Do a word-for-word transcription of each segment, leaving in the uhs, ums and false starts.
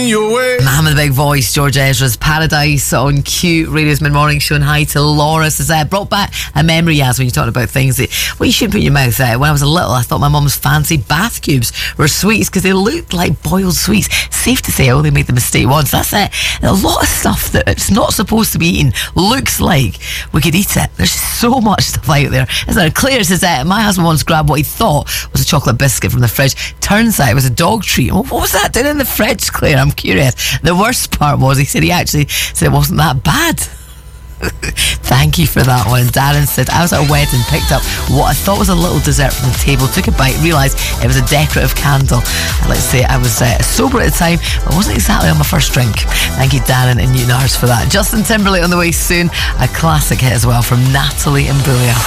coming your way. Man with the big voice, George Ezra's Paradise on Q Radio's mid-morning show. And hi to Laura. Says, uh, brought back a memory, as when you're talking about things that, well, you shouldn't put in your mouth. Uh, when I was a little, I thought my mum's fancy bath cubes were sweets because they looked like boiled sweets. Safe to say, I only made the mistake once. That's it. A lot of stuff that it's not supposed to be eaten looks like we could eat it. There's so much stuff out there. Isn't there? Claire says, uh, my husband once grabbed what he thought was a chocolate biscuit from the fridge. Turns out it was a dog treat. Well, what was that doing in the fridge, Claire? I'm curious. The worst part was he said he actually said it wasn't that bad. Thank you for that one. Darren said, I was at a wedding, picked up what I thought was a little dessert from the table, took a bite, realised it was a decorative candle. I'd like to say I was uh, sober at the time, but I wasn't exactly on my first drink. Thank you, Darren and Newtonards, for that. Justin Timberlake on the way soon. A classic hit as well from Natalie Imbruglia.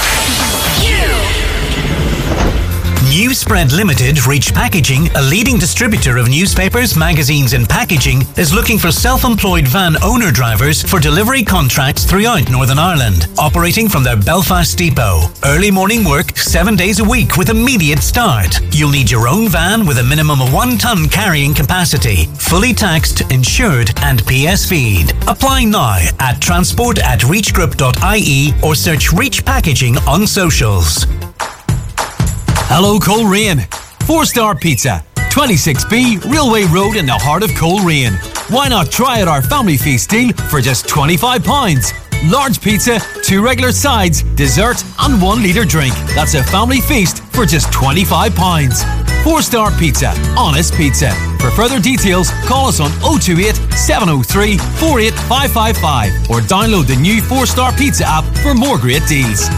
Newsprint Limited, Reach Packaging, a leading distributor of newspapers, magazines and packaging, is looking for self-employed van owner drivers for delivery contracts throughout Northern Ireland, operating from their Belfast depot. Early morning work, seven days a week with immediate start. You'll need your own van with a minimum of one tonne carrying capacity, fully taxed, insured and P S V'd. Apply now at transport at reachgroup dot I E or search Reach Packaging on socials. Hello, Coleraine. Four-star Pizza, twenty-six B, Railway Road in the heart of Coleraine. Why not try out our family feast deal for just twenty-five pounds? Large pizza, two regular sides, dessert and one litre drink. That's a family feast for just twenty-five pounds. Four-star Pizza, honest pizza. For further details, call us on oh two eight, seven oh three, four eight five five five or download the new Four-Star Pizza app for more great deals.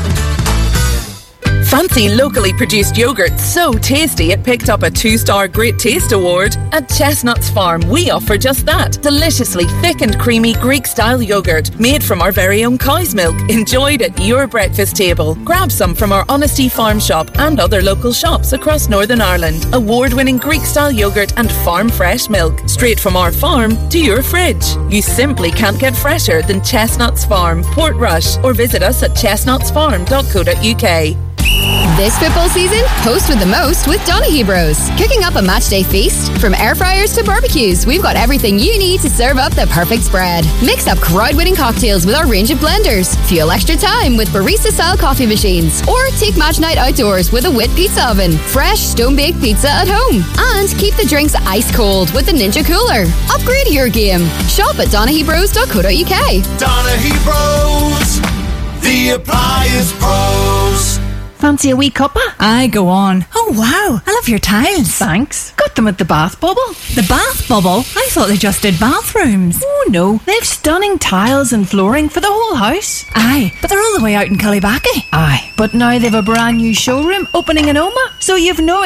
Fancy locally produced yoghurt so tasty it picked up a two-star Great Taste Award? At Chestnuts Farm, we offer just that. Deliciously thick and creamy Greek-style yoghurt made from our very own cow's milk, enjoyed at your breakfast table. Grab some from our Honesty Farm shop and other local shops across Northern Ireland. Award-winning Greek-style yoghurt and farm-fresh milk, straight from our farm to your fridge. You simply can't get fresher than Chestnuts Farm, Portrush, or visit us at chestnuts farm dot co dot U K. This football season, host with the most with Donaghy Bros. Cooking up a matchday feast? From air fryers to barbecues, we've got everything you need to serve up the perfect spread. Mix up crowd-winning cocktails with our range of blenders. Fuel extra time with barista-style coffee machines. Or take match night outdoors with a Wit pizza oven. Fresh, stone-baked pizza at home. And keep the drinks ice cold with the Ninja Cooler. Upgrade your game. Shop at donaghy bros dot co dot U K. Donaghy Bros, the appliance pros. Fancy a wee cuppa? Aye, go on. Oh, wow. I love your tiles. Thanks. Got them at the Bath Bubble. The Bath Bubble? I thought they just did bathrooms. Oh, no. They've stunning tiles and flooring for the whole house. Aye, but they're all the way out in Cullybackey. Aye, but now they've a brand new showroom opening in Oma, so you've no